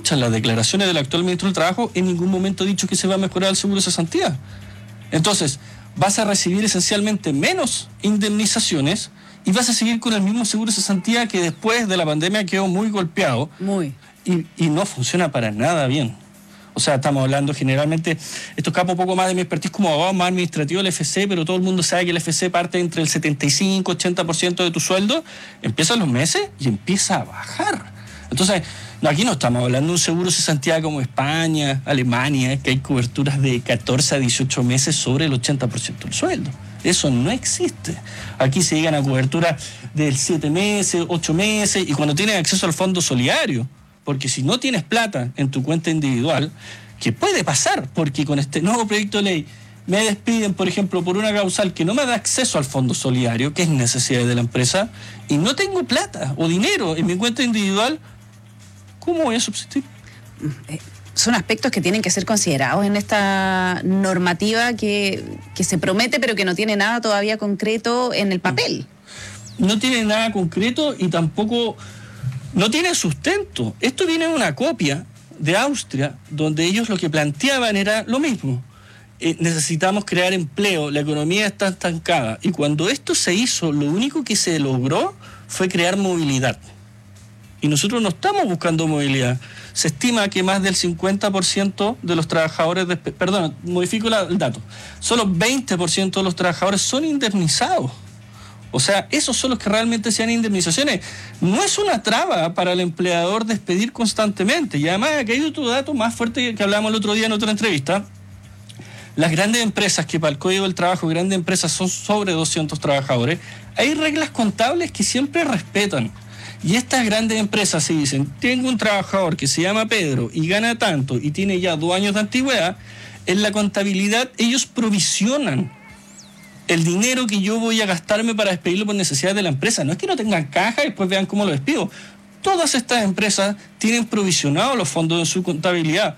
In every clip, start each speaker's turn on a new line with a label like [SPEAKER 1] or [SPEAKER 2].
[SPEAKER 1] escuchan las declaraciones del actual ministro del Trabajo, en ningún momento ha dicho que se va a mejorar el seguro de cesantía. Entonces, vas a recibir esencialmente menos indemnizaciones y vas a seguir con el mismo seguro de cesantía que después de la pandemia quedó muy golpeado. Y no funciona para nada bien. O sea, estamos hablando generalmente, esto escapa un poco más de mi expertise como abogado más administrativo del FC, pero todo el mundo sabe que el FC parte entre el 75-80% de tu sueldo, empiezan los meses y empieza a bajar. Entonces, aquí no estamos hablando de un seguro de cesantía como España, Alemania, que hay coberturas de 14 a 18 meses sobre el 80% del sueldo. Eso no existe. Aquí se llegan a cobertura de 7 meses, 8 meses, y cuando tienes acceso al fondo solidario, porque si no tienes plata en tu cuenta individual, que puede pasar, porque con este nuevo proyecto de ley me despiden, por ejemplo, por una causal que no me da acceso al fondo solidario, que es necesidad de la empresa, y no tengo plata o dinero en mi cuenta individual, ¿cómo voy a subsistir?
[SPEAKER 2] Son aspectos que tienen que ser considerados en esta normativa que se promete, pero que no tiene nada todavía concreto en el papel.
[SPEAKER 1] No tiene nada concreto y tampoco no tiene sustento. Esto viene de una copia de Austria, donde ellos lo que planteaban era lo mismo. Necesitamos crear empleo, la economía está estancada. Y cuando esto se hizo, lo único que se logró fue crear movilidad. Y nosotros no estamos buscando movilidad. Se estima que más del 50% de los trabajadores, modifico el dato, solo 20% de los trabajadores son indemnizados. O sea, esos son los que realmente sean indemnizaciones. No es una traba para el empleador despedir constantemente. Y además, aquí hay otro dato más fuerte que hablábamos el otro día en otra entrevista. Las grandes empresas, que para el Código del Trabajo, grandes empresas son sobre 200 trabajadores, hay reglas contables que siempre respetan. Y estas grandes empresas se dicen, tengo un trabajador que se llama Pedro y gana tanto y tiene ya 2 años de antigüedad, en la contabilidad ellos provisionan el dinero que yo voy a gastarme para despedirlo por necesidad de la empresa. No es que no tengan caja y después vean cómo lo despido. Todas estas empresas tienen provisionados los fondos en su contabilidad.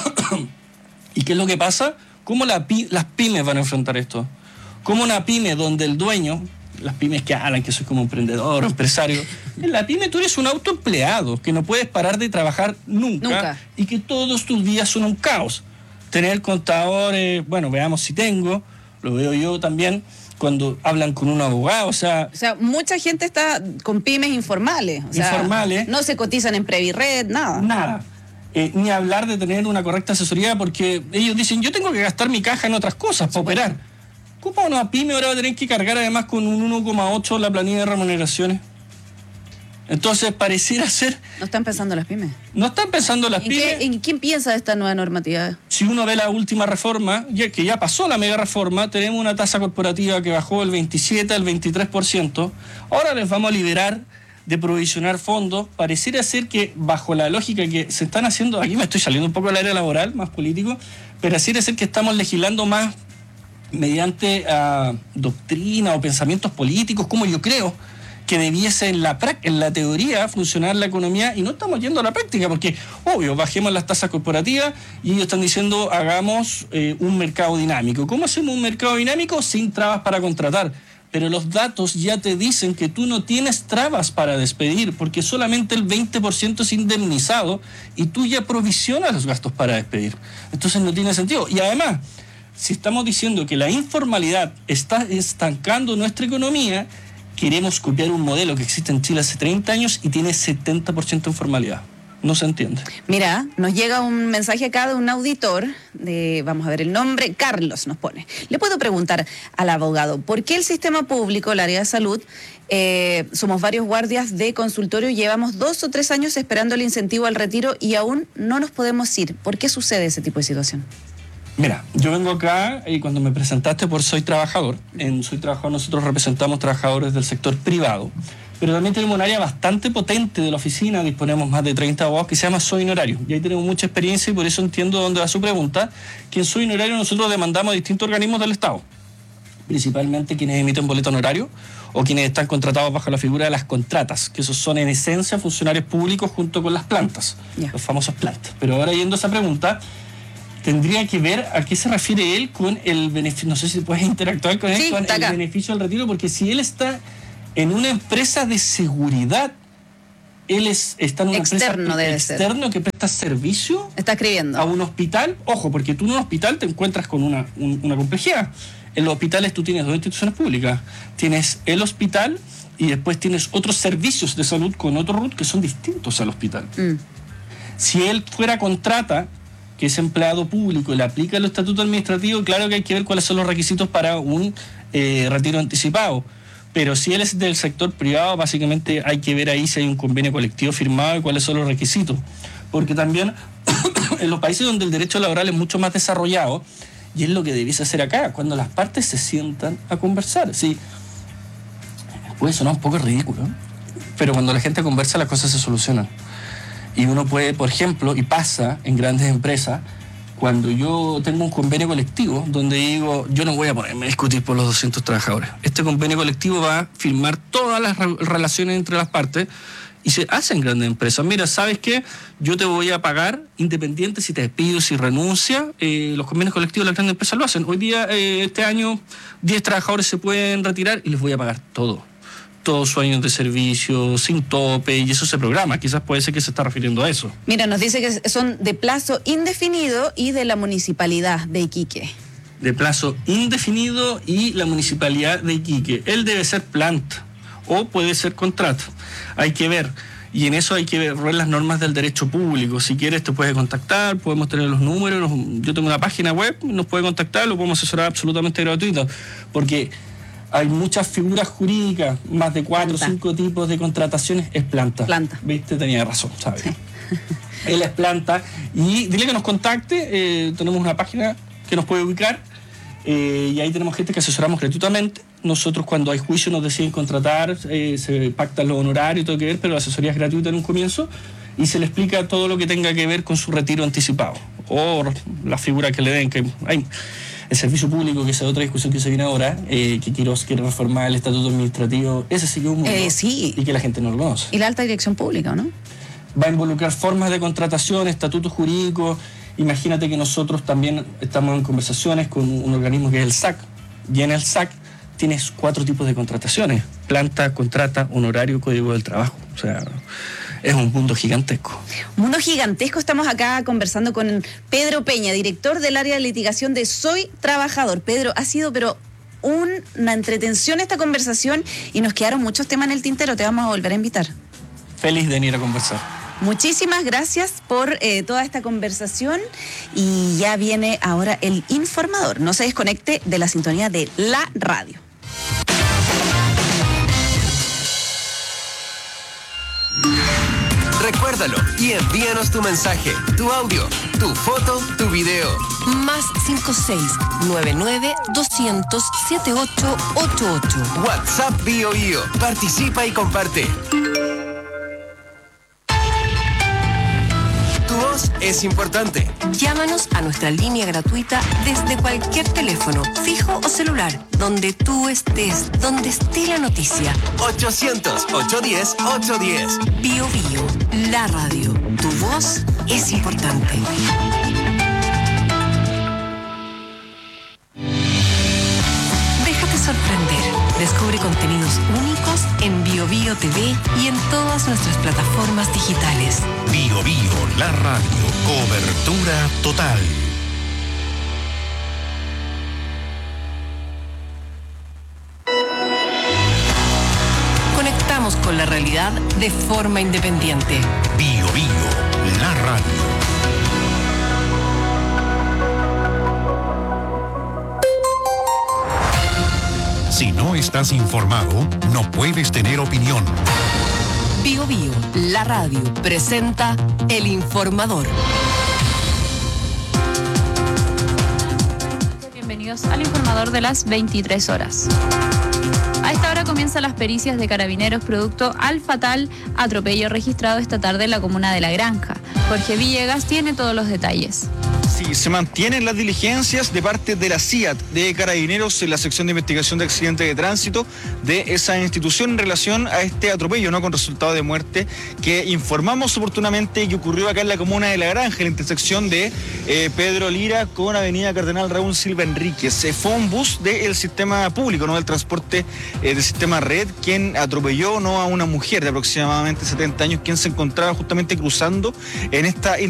[SPEAKER 1] ¿Y qué es lo que pasa? ¿Cómo las pymes van a enfrentar esto? ¿Cómo una pyme donde el dueño, las pymes que hablan que soy como emprendedor o empresario, en la pyme tú eres un autoempleado que no puedes parar de trabajar nunca. Y que todos tus días son un caos? Tener contadores, veamos si tengo, lo veo yo también, cuando hablan con un abogado, o sea,
[SPEAKER 2] mucha gente está con pymes informales.
[SPEAKER 1] Informales.
[SPEAKER 2] No se cotizan en Previred, nada.
[SPEAKER 1] Ni hablar de tener una correcta asesoría, porque ellos dicen, yo tengo que gastar mi caja en otras cosas para operar. ¿Cómo una pyme ahora va a tener que cargar además con un 1,8 la planilla de remuneraciones? Entonces, pareciera ser...
[SPEAKER 2] ¿No están pensando las pymes?
[SPEAKER 1] No están pensando las pymes.
[SPEAKER 2] ¿En quién piensa de esta nueva normativa?
[SPEAKER 1] Si uno ve la última reforma, que ya pasó la mega reforma, tenemos una tasa corporativa que bajó del 27 al 23%. Ahora les vamos a liberar de provisionar fondos. Pareciera ser que, bajo la lógica que se están haciendo, aquí me estoy saliendo un poco del área laboral, más político, pero pareciera ser que estamos legislando más mediante doctrina o pensamientos políticos, como yo creo que debiese en la teoría funcionar la economía, y no estamos yendo a la práctica, porque obvio, bajemos las tasas corporativas y ellos están diciendo hagamos un mercado dinámico. ¿Cómo hacemos un mercado dinámico? Sin trabas para contratar. Pero los datos ya te dicen que tú no tienes trabas para despedir, porque solamente el 20% es indemnizado y tú ya provisionas los gastos para despedir. Entonces no tiene sentido. Y además, si estamos diciendo que la informalidad está estancando nuestra economía, queremos copiar un modelo que existe en Chile hace 30 años y tiene 70% de informalidad. No se entiende.
[SPEAKER 2] Mira, nos llega un mensaje acá de un auditor, vamos a ver el nombre, Carlos nos pone. Le puedo preguntar al abogado, ¿por qué el sistema público, el área de salud, somos varios guardias de consultorio, llevamos 2 o 3 años esperando el incentivo al retiro y aún no nos podemos ir? ¿Por qué sucede ese tipo de situación?
[SPEAKER 1] Mira, yo vengo acá y cuando me presentaste por Soy Trabajador, en Soy Trabajador nosotros representamos trabajadores del sector privado, pero también tenemos un área bastante potente de la oficina, disponemos más de 30 abogados, que se llama Soy Honorario, y ahí tenemos mucha experiencia y por eso entiendo dónde va su pregunta, que en Soy Honorario nosotros demandamos a distintos organismos del Estado, principalmente quienes emiten boleto honorario o quienes están contratados bajo la figura de las contratas, que esos son en esencia funcionarios públicos junto con las plantas, los famosos plantas. Pero ahora yendo a esa pregunta, tendría que ver a qué se refiere él con el beneficio, no sé si puedes interactuar con él, con el beneficio del retiro, porque si él está en una empresa de seguridad, él está en una
[SPEAKER 2] externo
[SPEAKER 1] empresa externo que presta servicio.
[SPEAKER 2] Está escribiendo.
[SPEAKER 1] A un hospital. Ojo, porque tú en un hospital te encuentras con una complejidad. En los hospitales tú tienes 2 instituciones públicas. Tienes el hospital y después tienes otros servicios de salud con otro RUT que son distintos al hospital. Si él fuera contrata, que es empleado público y le aplica el estatuto administrativo, claro que hay que ver cuáles son los requisitos para un retiro anticipado. Pero si él es del sector privado, básicamente hay que ver ahí si hay un convenio colectivo firmado y cuáles son los requisitos. Porque también en los países donde el derecho laboral es mucho más desarrollado, y es lo que debiese hacer acá, cuando las partes se sientan a conversar. Sí, puede sonar un poco ridículo, pero cuando la gente conversa las cosas se solucionan. Y uno puede, por ejemplo, y pasa en grandes empresas, cuando yo tengo un convenio colectivo donde digo, yo no voy a ponerme a discutir por los 200 trabajadores. Este convenio colectivo va a firmar todas las relaciones entre las partes y se hace en grandes empresas. Mira, ¿sabes qué? Yo te voy a pagar independiente si te despido, si renuncia. Los convenios colectivos de las grandes empresas lo hacen. Hoy día, este año, 10 trabajadores se pueden retirar y les voy a pagar todo. Todos sus años de servicio, sin tope, y eso se programa. Quizás puede ser que se está refiriendo a eso.
[SPEAKER 2] Mira, nos dice que son de plazo indefinido y de la Municipalidad de Iquique.
[SPEAKER 1] De plazo indefinido y la Municipalidad de Iquique. Él debe ser planta o puede ser contrato. Hay que ver. Y en eso hay que ver las normas del derecho público. Si quieres te puedes contactar, podemos tener los números. Yo tengo una página web, nos puede contactar, lo podemos asesorar absolutamente gratuito. Porque hay muchas figuras jurídicas, más de 4 o 5 tipos de contrataciones, es planta.
[SPEAKER 2] Planta.
[SPEAKER 1] ¿Viste? Tenía razón, ¿sabes?
[SPEAKER 2] Sí.
[SPEAKER 1] Él es planta. Y dile que nos contacte, tenemos una página que nos puede ubicar, y ahí tenemos gente que asesoramos gratuitamente. Nosotros cuando hay juicio nos deciden contratar, se pactan los honorarios y todo que ver, pero la asesoría es gratuita en un comienzo y se le explica todo lo que tenga que ver con su retiro anticipado o la figura que le den, que hay el servicio público, que es otra discusión que se viene ahora, que quiere reformar el estatuto administrativo. Ese sí que es un mundo,
[SPEAKER 2] sí.
[SPEAKER 1] Y que la gente no lo conoce.
[SPEAKER 2] Y la alta dirección pública, ¿no?
[SPEAKER 1] Va a involucrar formas de contratación, estatutos jurídicos. Imagínate que nosotros también estamos en conversaciones con un organismo que es el SAC, y en el SAC tienes 4 tipos de contrataciones: planta, contrata, honorario, código del trabajo. O sea, es un mundo gigantesco.
[SPEAKER 2] Un mundo gigantesco. Estamos acá conversando con Pedro Peña, director del área de litigación de Soy Trabajador. Pedro, ha sido pero una entretención esta conversación y nos quedaron muchos temas en el tintero. Te vamos a volver a invitar.
[SPEAKER 1] Feliz de venir a conversar.
[SPEAKER 2] Muchísimas gracias por toda esta conversación y ya viene ahora el informador. No se desconecte de la sintonía de la radio.
[SPEAKER 3] Recuérdalo y envíanos tu mensaje, tu audio, tu foto, tu video.
[SPEAKER 4] Más 56-99-200-7888.
[SPEAKER 3] WhatsApp BioBio. Participa y comparte. Tu voz es importante.
[SPEAKER 4] Llámanos a nuestra línea gratuita desde cualquier teléfono, fijo o celular, donde tú estés, donde esté la noticia.
[SPEAKER 3] 800-810-810.
[SPEAKER 4] Bio Bio, la radio. Tu voz es importante. Déjate sorprender. Descubre contenidos únicos en Bio Bio TV y en todas nuestras plataformas digitales.
[SPEAKER 5] Bio Bio, la radio. Cobertura total.
[SPEAKER 4] Conectamos con la realidad de forma independiente.
[SPEAKER 5] Bio Bio, la radio. Si no estás informado, no puedes tener opinión.
[SPEAKER 4] Bio Bio, la radio, presenta El Informador.
[SPEAKER 6] Bienvenidos al Informador de las 23 horas. A esta hora comienzan las pericias de Carabineros producto al fatal atropello registrado esta tarde en la comuna de La Granja. Jorge Villegas tiene todos los detalles.
[SPEAKER 7] Sí, se mantienen las diligencias de parte de la CIAT, de Carabineros, en la sección de investigación de accidentes de tránsito de esa institución en relación a este atropello, ¿no?, con resultado de muerte que informamos oportunamente que ocurrió acá en la comuna de La Granja, en la intersección de Pedro Lira con Avenida Cardenal Raúl Silva Enríquez. Fue un bus del sistema público, ¿no?, del transporte del sistema Red, quien atropelló, ¿no?, a una mujer de aproximadamente 70 años, quien se encontraba justamente cruzando en esta